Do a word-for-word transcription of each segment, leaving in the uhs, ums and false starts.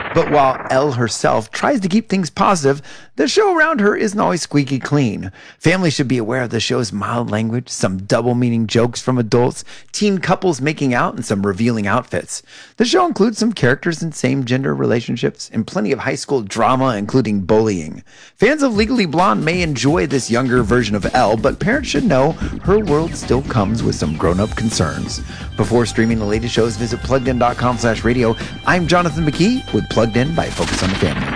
But while Elle herself tries to keep things positive, the show around her isn't always squeaky clean. Families should be aware of the show's mild language, some double-meaning jokes from adults, teen couples making out, and some revealing outfits. The show includes some characters in same-gender relationships and plenty of high school drama, including bullying. Fans of Legally Blonde may enjoy this younger version of Elle, but parents should know her world still comes with some grown-up concerns. Before streaming the latest shows, visit pluggedin.com slash radio. I'm Jonathan McKee with Plugged In by Focus on the Family.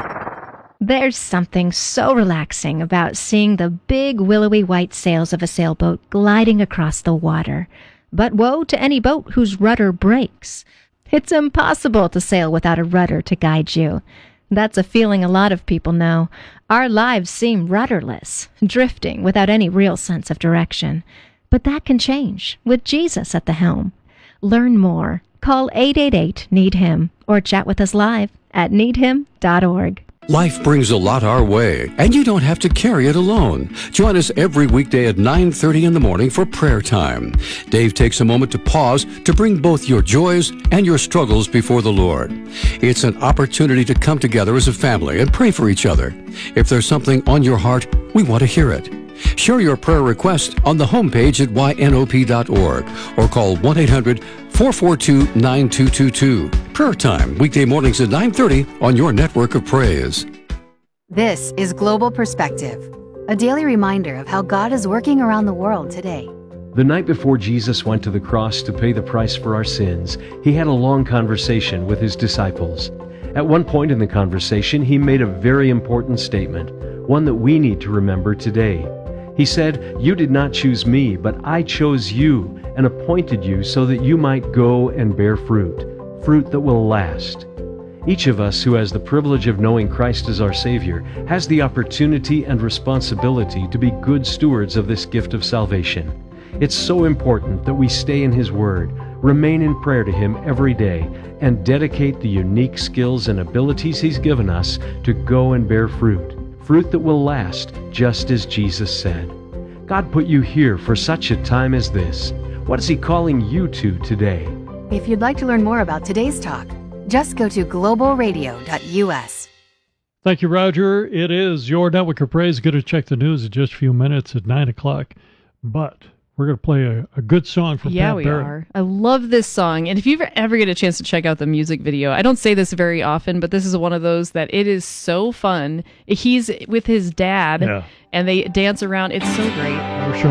There's something so relaxing about seeing the big willowy white sails of a sailboat gliding across the water. But woe to any boat whose rudder breaks. It's impossible to sail without a rudder to guide you. That's a feeling a lot of people know. Our lives seem rudderless, drifting without any real sense of direction. But that can change with Jesus at the helm. Learn more. Call eight eight eight, need him or chat with us live at need him dot org. Life brings a lot our way, and you don't have to carry it alone. Join us every weekday at nine thirty in the morning for prayer time. Dave takes a moment to pause to bring both your joys and your struggles before the Lord. It's an opportunity to come together as a family and pray for each other. If there's something on your heart, we want to hear it. Share your prayer request on the homepage at y n o p dot org or call one eight hundred four four two nine two two two. Prayer time, weekday mornings at nine thirty on your network of praise. This is Global Perspective, a daily reminder of how God is working around the world today. The night before Jesus went to the cross to pay the price for our sins, he had a long conversation with his disciples. At one point in the conversation, he made a very important statement, one that we need to remember today. He said, "You did not choose me, but I chose you and appointed you so that you might go and bear fruit, fruit that will last." Each of us who has the privilege of knowing Christ as our Savior has the opportunity and responsibility to be good stewards of this gift of salvation. It's so important that we stay in His Word, remain in prayer to Him every day, and dedicate the unique skills and abilities He's given us to go and bear fruit, fruit that will last, just as Jesus said. God put you here for such a time as this. What is He calling you to today? If you'd like to learn more about today's talk, just go to global radio dot u s. Thank you, Roger. It is your network of praise. Going to check the news in just a few minutes at nine o'clock. But we're going to play a, a good song from Yeah, Pat we Barrett. are. I love this song. And if you ever get a chance to check out the music video, I don't say this very often, but this is one of those that it is so fun. He's with his dad, Yeah. and they dance around. It's so great. We're showing